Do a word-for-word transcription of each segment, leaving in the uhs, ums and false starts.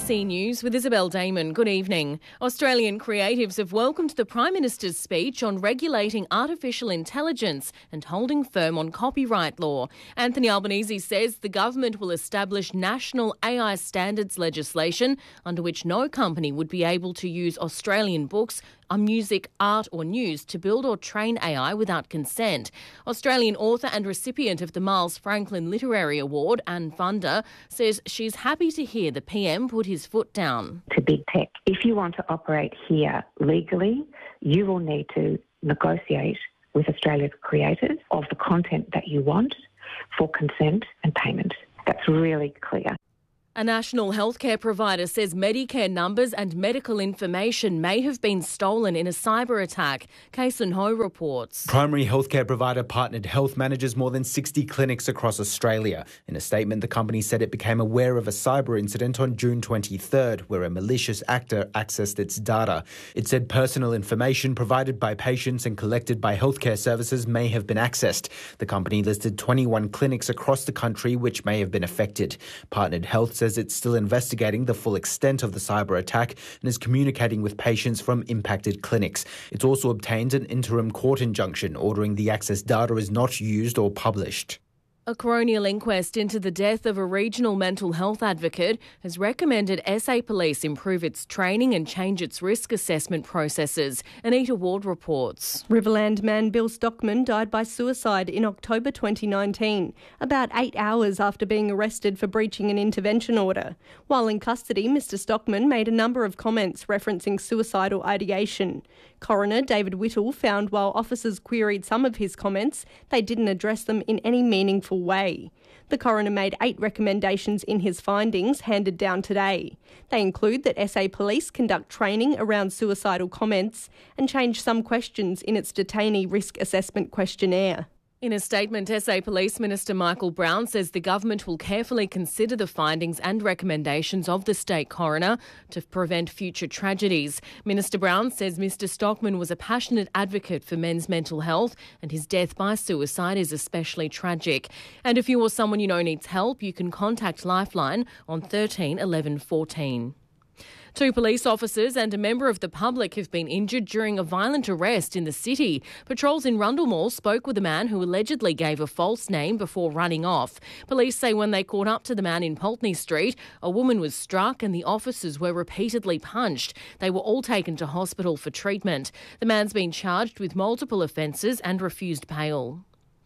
C News with Isabel Damon. Good evening. Australian creatives have welcomed the Prime Minister's speech on regulating artificial intelligence and holding firm on copyright law. Anthony Albanese says the government will establish national A I standards legislation under which no company would be able to use Australian books, music, art or news to build or train A I without consent. Australian author and recipient of the Miles Franklin Literary Award, Anne Funder, says she's happy to hear the P M put his foot down. To big tech, if you want to operate here legally, you will need to negotiate with Australia's creators of the content that you want for consent and payment. That's really clear. A national healthcare provider says Medicare numbers and medical information may have been stolen in a cyber attack. Kason Ho reports. Primary healthcare provider Partnered Health manages more than sixty clinics across Australia. In a statement, the company said it became aware of a cyber incident on June twenty-third, where a malicious actor accessed its data. It said personal information provided by patients and collected by healthcare services may have been accessed. The company listed twenty-one clinics across the country which may have been affected. Partnered Health says it's still investigating the full extent of the cyber attack and is communicating with patients from impacted clinics. It's also obtained an interim court injunction ordering the access data is not used or published. A coronial inquest into the death of a regional mental health advocate has recommended S A Police improve its training and change its risk assessment processes. Anita Ward reports. Riverland man Bill Stockman died by suicide in October twenty nineteen, about eight hours after being arrested for breaching an intervention order. While in custody, Mister Stockman made a number of comments referencing suicidal ideation. Coroner David Whittle found while officers queried some of his comments, they didn't address them in any meaningful way. The coroner made eight recommendations in his findings handed down today. They include that S A Police conduct training around suicidal comments and change some questions in its detainee risk assessment questionnaire. In a statement, S A Police Minister Michael Brown says the government will carefully consider the findings and recommendations of the state coroner to prevent future tragedies. Minister Brown says Mister Stockman was a passionate advocate for men's mental health and his death by suicide is especially tragic. And if you or someone you know needs help, you can contact Lifeline on thirteen eleven fourteen. Two police officers and a member of the public have been injured during a violent arrest in the city. Patrols in Rundle Mall spoke with a man who allegedly gave a false name before running off. Police say when they caught up to the man in Pulteney Street, a woman was struck and the officers were repeatedly punched. They were all taken to hospital for treatment. The man's been charged with multiple offences and refused bail.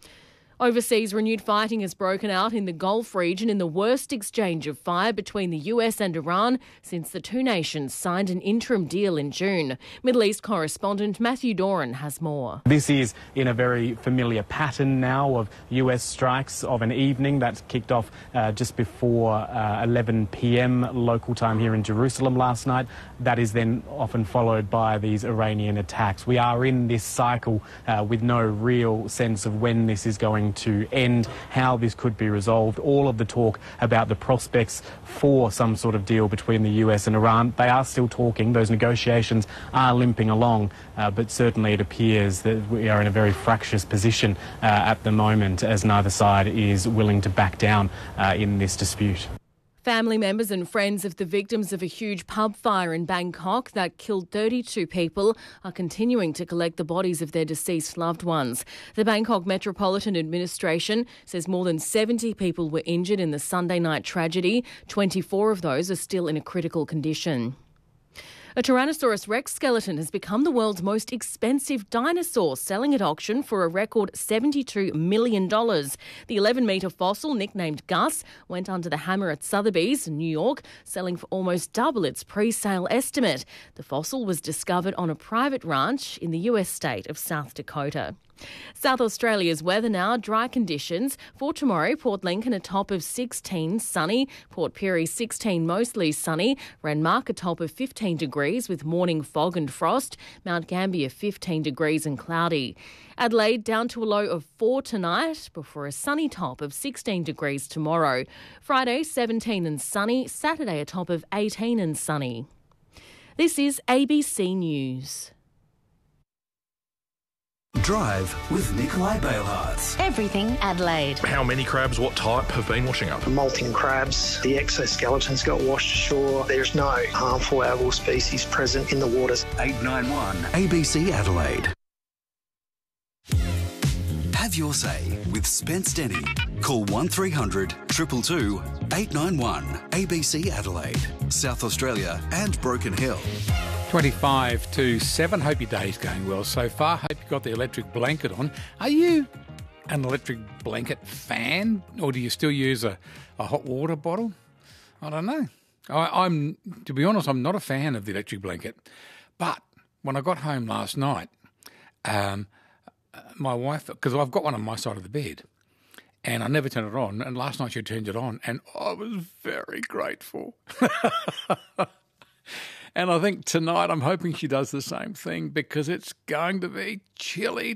Overseas, renewed fighting has broken out in the Gulf region in the worst exchange of fire between the U S and Iran since the two nations signed an interim deal in June. Middle East correspondent Matthew Doran has more. This is in a very familiar pattern now of U S strikes of an evening that kicked off uh, just before uh, eleven p m local time here in Jerusalem last night. That is then often followed by these Iranian attacks. We are in this cycle uh, with no real sense of when this is going to end, how this could be resolved. All of the talk about the prospects for some sort of deal between the U S and Iran, they are still talking. Those negotiations are limping along, uh, but certainly it appears that we are in a very fractious position uh, at the moment as neither side is willing to back down uh, in this dispute. Family members and friends of the victims of a huge pub fire in Bangkok that killed thirty-two people are continuing to collect the bodies of their deceased loved ones. The Bangkok Metropolitan Administration says more than seventy people were injured in the Sunday night tragedy. twenty-four of those are still in a critical condition. A Tyrannosaurus Rex skeleton has become the world's most expensive dinosaur, selling at auction for a record seventy-two million dollars. The eleven metre fossil, nicknamed Gus, went under the hammer at Sotheby's, New York, selling for almost double its pre-sale estimate. The fossil was discovered on a private ranch in the U S state of South Dakota. South Australia's weather now, dry conditions. For tomorrow, Port Lincoln a top of sixteen, sunny. Port Pirie sixteen, mostly sunny. Renmark a top of fifteen degrees with morning fog and frost. Mount Gambier fifteen degrees and cloudy. Adelaide down to a low of four tonight before a sunny top of sixteen degrees tomorrow. Friday seventeen and sunny. Saturday a top of eighteen and sunny. This is A B C News. Drive with Nikolai Bailhartz. Everything Adelaide. How many crabs, what type, have been washing up? Molting crabs, the exoskeletons got washed ashore. There's no harmful algal species present in the waters. eight nine one A B C Adelaide. Have your say with Spence Denny. Call one three hundred two two two eight nine one A B C Adelaide, South Australia and Broken Hill. twenty-five to seven. Hope your day's going well so far. Hope you've got the electric blanket on. Are you an electric blanket fan, or do you still use a, a hot water bottle? I don't know. I, I'm, to be honest, I'm not a fan of the electric blanket. But when I got home last night, um, my wife, because I've got one on my side of the bed, and I never turn it on, and last night she turned it on, and I was very grateful. And I think tonight I'm hoping she does the same thing, because it's going to be chilly